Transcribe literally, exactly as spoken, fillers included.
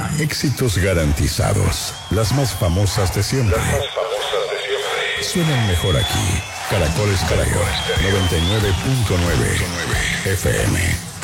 Éxitos garantizados. Las más famosas de siempre. Las más famosas de siempre. Suenan mejor aquí. Caracol Estéreo noventa y nueve punto nueve F M.